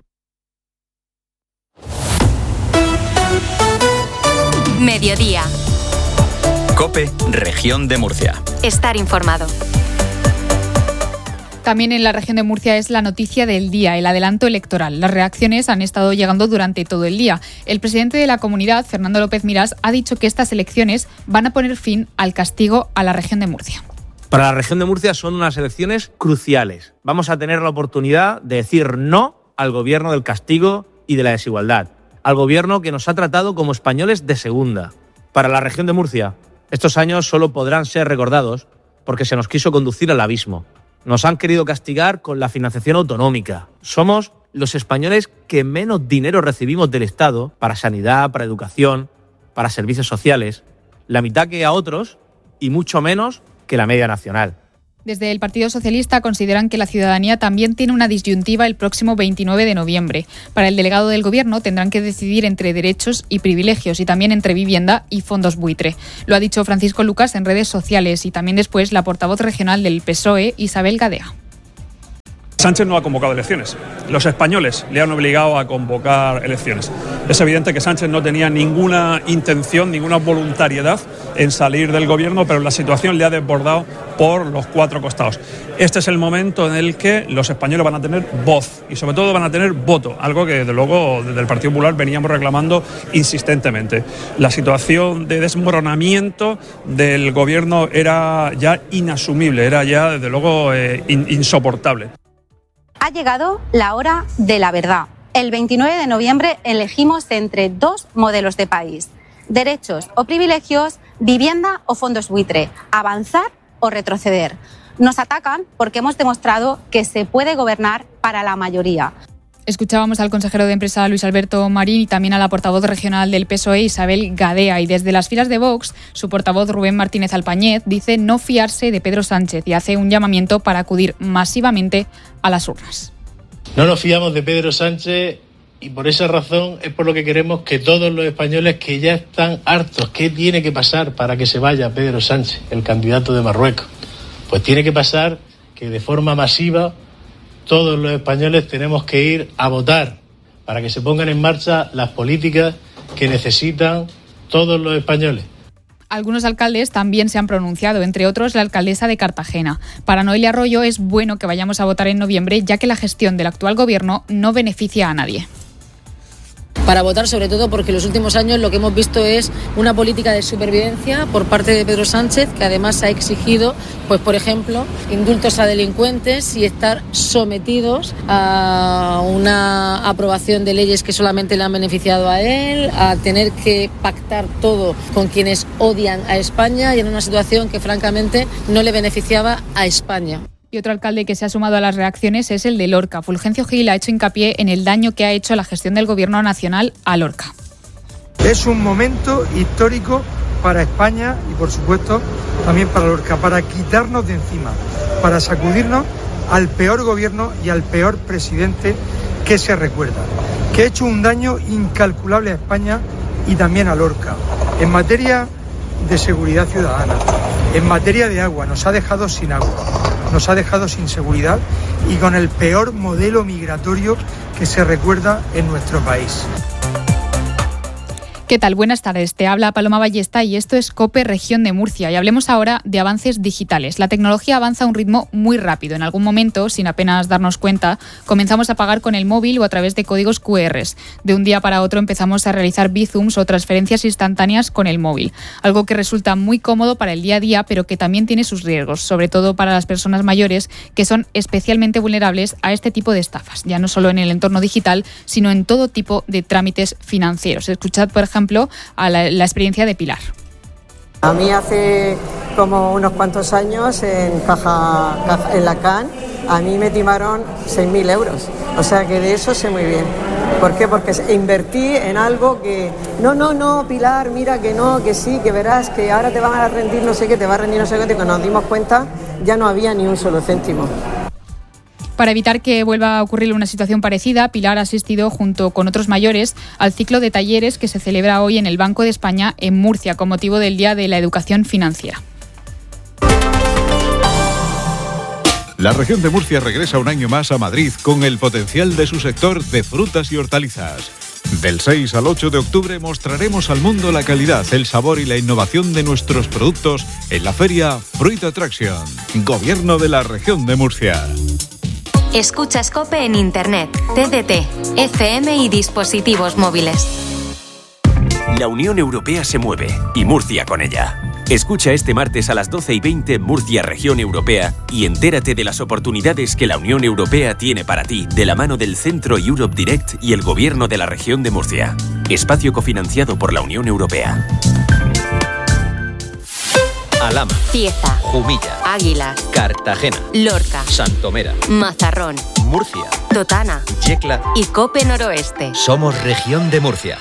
Mediodía. COPE, Región de Murcia. Estar informado. También en la región de Murcia es la noticia del día, el adelanto electoral. Las reacciones han estado llegando durante todo el día. El presidente de la comunidad, Fernando López Miras, ha dicho que estas elecciones van a poner fin al castigo a la región de Murcia. Para la región de Murcia son unas elecciones cruciales. Vamos a tener la oportunidad de decir no al gobierno del castigo y de la desigualdad, al gobierno que nos ha tratado como españoles de segunda. Para la región de Murcia, estos años solo podrán ser recordados porque se nos quiso conducir al abismo. Nos han querido castigar con la financiación autonómica. Somos los españoles que menos dinero recibimos del Estado para sanidad, para educación, para servicios sociales. La mitad que a otros y mucho menos que la media nacional. Desde el Partido Socialista consideran que la ciudadanía también tiene una disyuntiva el próximo veintinueve de noviembre. Para el delegado del Gobierno tendrán que decidir entre derechos y privilegios y también entre vivienda y fondos buitre. Lo ha dicho Francisco Lucas en redes sociales y también después la portavoz regional del P S O E, Isabel Gadea. Sánchez no ha convocado elecciones. Los españoles le han obligado a convocar elecciones. Es evidente que Sánchez no tenía ninguna intención, ninguna voluntariedad en salir del gobierno, pero la situación le ha desbordado por los cuatro costados. Este es el momento en el que los españoles van a tener voz y sobre todo van a tener voto, algo que desde luego desde el Partido Popular veníamos reclamando insistentemente. La situación de desmoronamiento del gobierno era ya inasumible, era ya desde luego eh, in, insoportable. Ha llegado la hora de la verdad. El veintinueve de noviembre elegimos entre dos modelos de país: derechos o privilegios, vivienda o fondos buitre, avanzar o retroceder. Nos atacan porque hemos demostrado que se puede gobernar para la mayoría. Escuchábamos al consejero de Empresa Luis Alberto Marín y también a la portavoz regional del P S O E Isabel Gadea. Y desde las filas de Vox, su portavoz Rubén Martínez Alpañez dice no fiarse de Pedro Sánchez y hace un llamamiento para acudir masivamente a las urnas. No nos fiamos de Pedro Sánchez y por esa razón es por lo que queremos que todos los españoles que ya están hartos, ¿qué tiene que pasar para que se vaya Pedro Sánchez, el candidato de Marruecos? Pues tiene que pasar que de forma masiva todos los españoles tenemos que ir a votar para que se pongan en marcha las políticas que necesitan todos los españoles. Algunos alcaldes también se han pronunciado, entre otros la alcaldesa de Cartagena. Para Noelia Arroyo es bueno que vayamos a votar en noviembre, ya que la gestión del actual gobierno no beneficia a nadie. para votar, sobre todo porque en los últimos años lo que hemos visto es una política de supervivencia por parte de Pedro Sánchez, que además ha exigido, pues por ejemplo, indultos a delincuentes y estar sometidos a una aprobación de leyes que solamente le han beneficiado a él, a tener que pactar todo con quienes odian a España y en una situación que francamente no le beneficiaba a España. Y otro alcalde que se ha sumado a las reacciones es el de Lorca. Fulgencio Gil ha hecho hincapié en el daño que ha hecho la gestión del Gobierno nacional a Lorca. Es un momento histórico para España y, por supuesto, también para Lorca, para quitarnos de encima, para sacudirnos al peor gobierno y al peor presidente que se recuerda, que ha hecho un daño incalculable a España y también a Lorca. En materia de seguridad ciudadana, en materia de agua, nos ha dejado sin agua, nos ha dejado sin seguridad y con el peor modelo migratorio que se recuerda en nuestro país. ¿Qué tal? Buenas tardes. Te habla Paloma Ballesta y esto es COPE Región de Murcia. Y hablemos ahora de avances digitales. La tecnología avanza a un ritmo muy rápido. En algún momento, sin apenas darnos cuenta, comenzamos a pagar con el móvil o a través de códigos cu erres. De un día para otro empezamos a realizar bizums o transferencias instantáneas con el móvil. Algo que resulta muy cómodo para el día a día, pero que también tiene sus riesgos, sobre todo para las personas mayores, que son especialmente vulnerables a este tipo de estafas, ya no solo en el entorno digital, sino en todo tipo de trámites financieros. Escuchad, por ejemplo, ejemplo, a la, la experiencia de Pilar. A mí hace como unos cuantos años en Caja, Caja en la C A N, a mí me timaron seis mil euros. O sea que de eso sé muy bien. ¿Por qué? Porque invertí en algo que, no, no, no, Pilar, mira que no, que sí, que verás, que ahora te van a rendir no sé qué, te va a rendir no sé qué, y cuando nos dimos cuenta ya no había ni un solo céntimo. Para evitar que vuelva a ocurrir una situación parecida, Pilar ha asistido junto con otros mayores al ciclo de talleres que se celebra hoy en el Banco de España en Murcia con motivo del Día de la Educación Financiera. La región de Murcia regresa un año más a Madrid con el potencial de su sector de frutas y hortalizas. Del seis al ocho de octubre mostraremos al mundo la calidad, el sabor y la innovación de nuestros productos en la feria Fruit Attraction, Gobierno de la región de Murcia. Escuchas COPE en Internet, T D T, F M y dispositivos móviles. La Unión Europea se mueve y Murcia con ella. Escucha este martes a las doce y veinte Murcia Región Europea y entérate de las oportunidades que la Unión Europea tiene para ti de la mano del Centro Europe Direct y el Gobierno de la región de Murcia. Espacio cofinanciado por la Unión Europea. Alhama, Cieza, Jumilla, Águilas, Cartagena, Lorca, Santomera, Mazarrón, Murcia, Totana, Yecla y COPE Noroeste. Somos región de Murcia.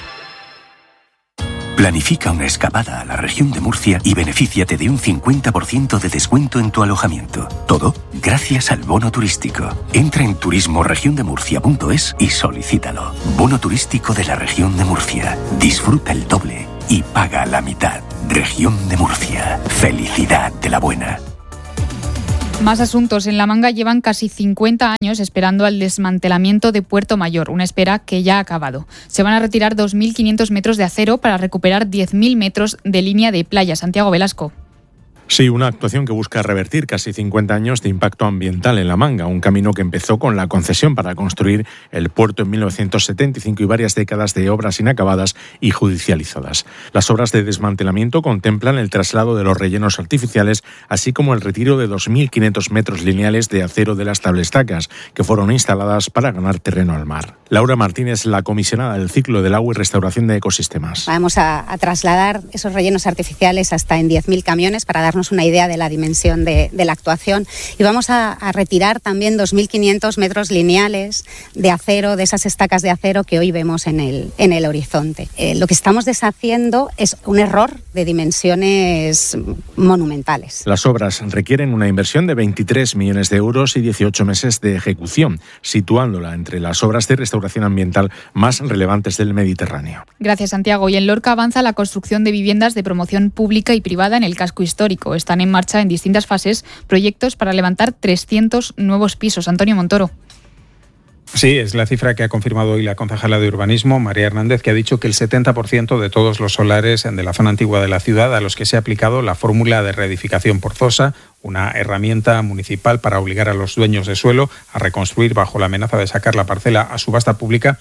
Planifica una escapada a la región de Murcia y benefíciate de un cincuenta por ciento de descuento en tu alojamiento. Todo gracias al bono turístico. Entra en turismo región de murcia punto es y solicítalo. Bono turístico de la región de Murcia. Disfruta el doble y paga la mitad. Región de Murcia. Felicidad de la buena. Más asuntos. En La Manga llevan casi cincuenta años esperando al desmantelamiento de Puerto Mayor, una espera que ya ha acabado. Se van a retirar dos mil quinientos metros de acero para recuperar diez mil metros de línea de playa. Santiago Velasco. Sí, una actuación que busca revertir casi cincuenta años de impacto ambiental en La Manga, un camino que empezó con la concesión para construir el puerto en mil novecientos setenta y cinco y varias décadas de obras inacabadas y judicializadas. Las obras de desmantelamiento contemplan el traslado de los rellenos artificiales, así como el retiro de dos mil quinientos metros lineales de acero de las tablestacas, que fueron instaladas para ganar terreno al mar. Laura Martínez, la comisionada del ciclo del agua y restauración de ecosistemas. Vamos a, a trasladar esos rellenos artificiales hasta en diez mil camiones para darnos una idea de la dimensión de, de la actuación, y vamos a, a retirar también dos mil quinientos metros lineales de acero, de esas estacas de acero que hoy vemos en el, en el horizonte. Eh, lo que estamos deshaciendo es un error de dimensiones monumentales. Las obras requieren una inversión de veintitrés millones de euros y dieciocho meses de ejecución, situándola entre las obras de restauración ambiental más relevantes del Mediterráneo. Gracias, Santiago. Y en Lorca avanza la construcción de viviendas de promoción pública y privada en el casco histórico. Están en marcha en distintas fases proyectos para levantar trescientos nuevos pisos. Antonio Montoro. Sí, es la cifra que ha confirmado hoy la concejala de Urbanismo, María Hernández, que ha dicho que el setenta por ciento de todos los solares de la zona antigua de la ciudad a los que se ha aplicado la fórmula de reedificación forzosa, una herramienta municipal para obligar a los dueños de suelo a reconstruir bajo la amenaza de sacar la parcela a subasta pública,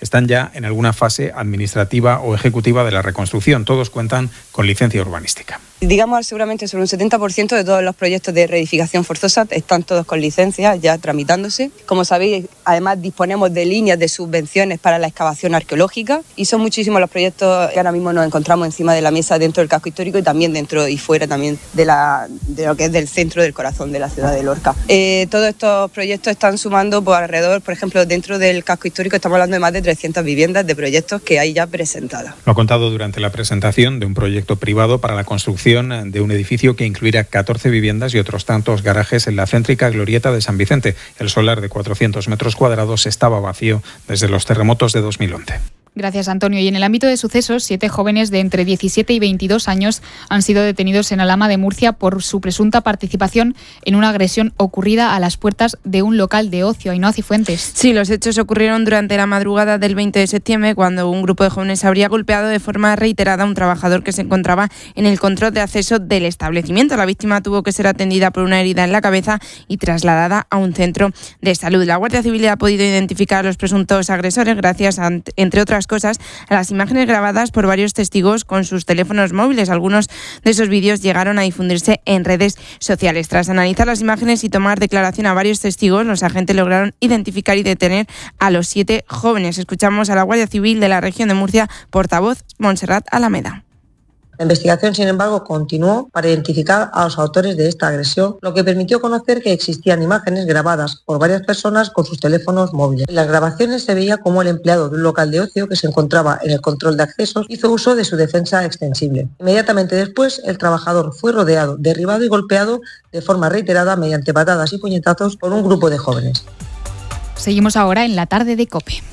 están ya en alguna fase administrativa o ejecutiva de la reconstrucción. Todos cuentan con licencia urbanística. Digamos seguramente sobre un setenta por ciento de todos los proyectos de reedificación forzosa están todos con licencias ya tramitándose. Como sabéis, además disponemos de líneas de subvenciones para la excavación arqueológica y son muchísimos los proyectos que ahora mismo nos encontramos encima de la mesa dentro del casco histórico y también dentro y fuera también de, la, de lo que es del centro del corazón de la ciudad de Lorca. Eh, todos estos proyectos están sumando por alrededor, por ejemplo, dentro del casco histórico estamos hablando de más de trescientas viviendas de proyectos que hay ya presentadas. Lo ha contado durante la presentación de un proyecto privado para la construcción de un edificio que incluirá catorce viviendas y otros tantos garajes en la céntrica glorieta de San Vicente. El solar de cuatrocientos metros cuadrados estaba vacío desde los terremotos de dos mil once. Gracias, Antonio. Y en el ámbito de sucesos, siete jóvenes de entre diecisiete y veintidós años han sido detenidos en Alhama de Murcia por su presunta participación en una agresión ocurrida a las puertas de un local de ocio. Ainhoa Cifuentes. Sí, los hechos ocurrieron durante la madrugada del veinte de septiembre, cuando un grupo de jóvenes habría golpeado de forma reiterada a un trabajador que se encontraba en el control de acceso del establecimiento. La víctima tuvo que ser atendida por una herida en la cabeza y trasladada a un centro de salud. La Guardia Civil ha podido identificar a los presuntos agresores gracias a, entre otras cosas, a las imágenes grabadas por varios testigos con sus teléfonos móviles. Algunos de esos vídeos llegaron a difundirse en redes sociales. Tras analizar las imágenes y tomar declaración a varios testigos, los agentes lograron identificar y detener a los siete jóvenes. Escuchamos a la Guardia Civil de la región de Murcia, portavoz Montserrat Alameda. La investigación, sin embargo, continuó para identificar a los autores de esta agresión, lo que permitió conocer que existían imágenes grabadas por varias personas con sus teléfonos móviles. En las grabaciones se veía cómo el empleado de un local de ocio que se encontraba en el control de accesos hizo uso de su defensa extensible. Inmediatamente después, el trabajador fue rodeado, derribado y golpeado de forma reiterada mediante patadas y puñetazos por un grupo de jóvenes. Seguimos ahora en la tarde de COPE.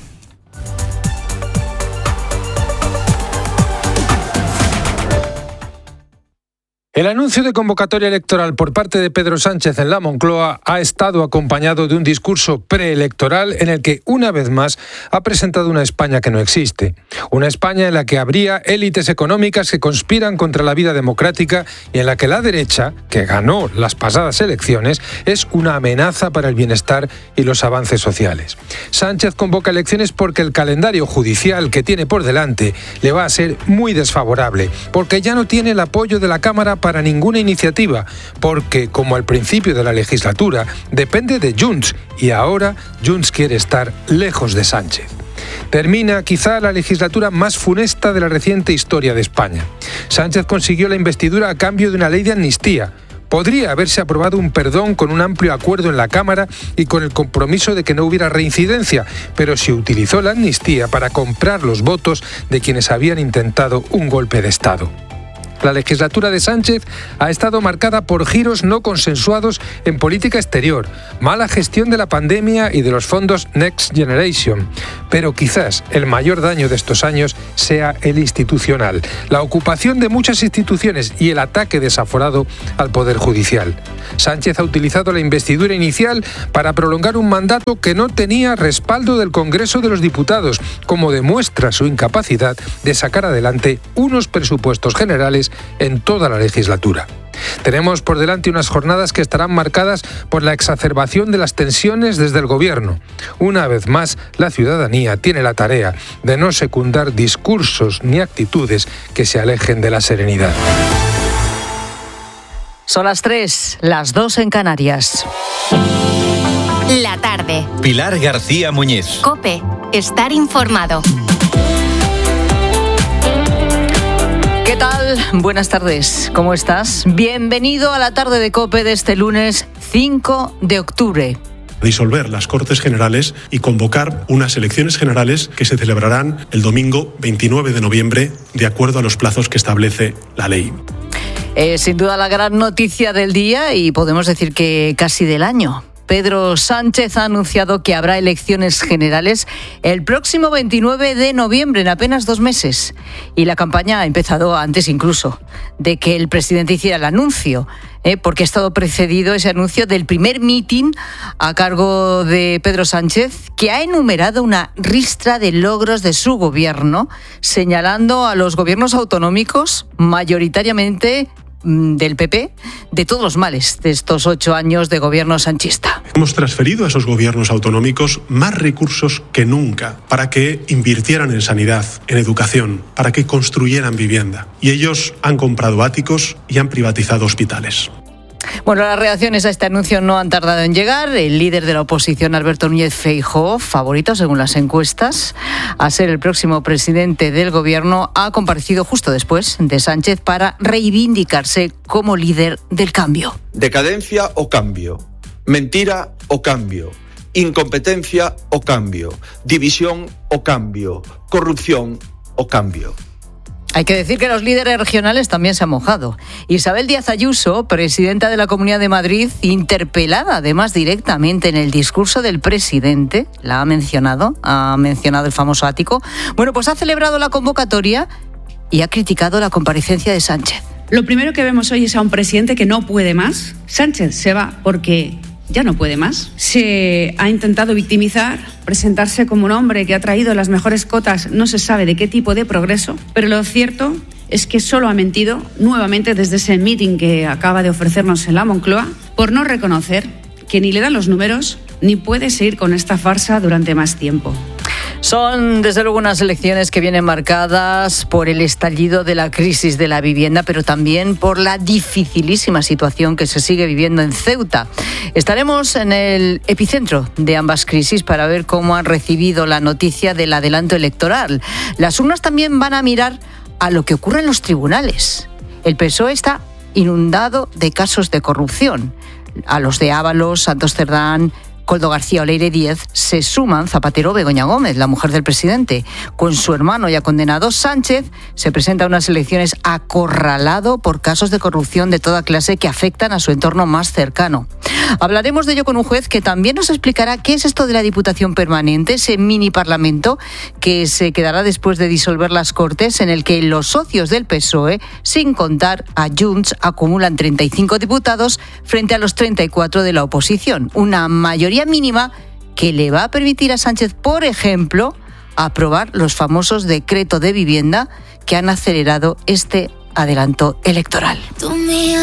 El anuncio de convocatoria electoral por parte de Pedro Sánchez en la Moncloa ha estado acompañado de un discurso preelectoral en el que, una vez más, ha presentado una España que no existe. Una España en la que habría élites económicas que conspiran contra la vida democrática y en la que la derecha, que ganó las pasadas elecciones, es una amenaza para el bienestar y los avances sociales. Sánchez convoca elecciones porque el calendario judicial que tiene por delante le va a ser muy desfavorable, porque ya no tiene el apoyo de la Cámara para ninguna iniciativa, porque, como al principio de la legislatura, depende de Junts y ahora Junts quiere estar lejos de Sánchez. Termina quizá la legislatura más funesta de la reciente historia de España. Sánchez consiguió la investidura a cambio de una ley de amnistía. Podría haberse aprobado un perdón con un amplio acuerdo en la Cámara y con el compromiso de que no hubiera reincidencia, pero se utilizó la amnistía para comprar los votos de quienes habían intentado un golpe de Estado. La legislatura de Sánchez ha estado marcada por giros no consensuados en política exterior, mala gestión de la pandemia y de los fondos Next Generation. Pero quizás el mayor daño de estos años sea el institucional, la ocupación de muchas instituciones y el ataque desaforado al Poder Judicial. Sánchez ha utilizado la investidura inicial para prolongar un mandato que no tenía respaldo del Congreso de los Diputados, como demuestra su incapacidad de sacar adelante unos presupuestos generales en toda la legislatura. Tenemos por delante unas jornadas que estarán marcadas por la exacerbación de las tensiones desde el Gobierno. Una vez más, la ciudadanía tiene la tarea de no secundar discursos ni actitudes que se alejen de la serenidad. Son las tres, las dos en Canarias. La tarde. Pilar García Muñiz. COPE. Estar informado. ¿Qué tal? Buenas tardes, ¿cómo estás? Bienvenido a la tarde de COPE de este lunes cinco de octubre. Disolver las Cortes Generales y convocar unas elecciones generales que se celebrarán el domingo veintinueve de noviembre, de acuerdo a los plazos que establece la ley. Es sin duda la gran noticia del día y podemos decir que casi del año. Pedro Sánchez ha anunciado que habrá elecciones generales el próximo veintinueve de noviembre, en apenas dos meses. Y la campaña ha empezado antes incluso de que el presidente hiciera el anuncio, ¿eh? porque ha estado precedido ese anuncio del primer mitin a cargo de Pedro Sánchez, que ha enumerado una ristra de logros de su gobierno, señalando a los gobiernos autonómicos mayoritariamente del P P de todos los males de estos ocho años de gobierno sanchista. Hemos transferido a esos gobiernos autonómicos más recursos que nunca para que invirtieran en sanidad, en educación, para que construyeran vivienda. Y ellos han comprado áticos y han privatizado hospitales. Bueno, las reacciones a este anuncio no han tardado en llegar. El líder de la oposición, Alberto Núñez Feijóo, favorito según las encuestas a ser el próximo presidente del gobierno, ha comparecido justo después de Sánchez para reivindicarse como líder del cambio. Decadencia o cambio, mentira o cambio, incompetencia o cambio, división o cambio, corrupción o cambio. Hay que decir que los líderes regionales también se han mojado. Isabel Díaz Ayuso, presidenta de la Comunidad de Madrid, interpelada además directamente en el discurso del presidente, la ha mencionado, ha mencionado el famoso ático, bueno, pues ha celebrado la convocatoria y ha criticado la comparecencia de Sánchez. Lo primero que vemos hoy es a un presidente que no puede más. Sánchez se va porque ya no puede más. Se ha intentado victimizar, presentarse como un hombre que ha traído las mejores cotas, no se sabe de qué tipo de progreso, pero lo cierto es que solo ha mentido nuevamente desde ese meeting que acaba de ofrecernos en la Moncloa, por no reconocer que ni le dan los números ni puede seguir con esta farsa durante más tiempo. Son, desde luego, unas elecciones que vienen marcadas por el estallido de la crisis de la vivienda, pero también por la dificilísima situación que se sigue viviendo en Ceuta. Estaremos en el epicentro de ambas crisis para ver cómo han recibido la noticia del adelanto electoral. Las urnas también van a mirar a lo que ocurre en los tribunales. El P S O E está inundado de casos de corrupción. A los de Ábalos, Santos Cerdán, Koldo García Oleire Díez se suman Zapatero, Begoña Gómez, la mujer del presidente. Con su hermano ya condenado, Sánchez se presenta a unas elecciones acorralado por casos de corrupción de toda clase que afectan a su entorno más cercano. Hablaremos de ello con un juez que también nos explicará qué es esto de la Diputación Permanente, ese mini parlamento que se quedará después de disolver las Cortes, en el que los socios del P S O E, sin contar a Junts, acumulan treinta y cinco diputados frente a los treinta y cuatro de la oposición. Una mayoría mínima que le va a permitir a Sánchez, por ejemplo, aprobar los famosos decretos de vivienda que han acelerado este adelanto electoral.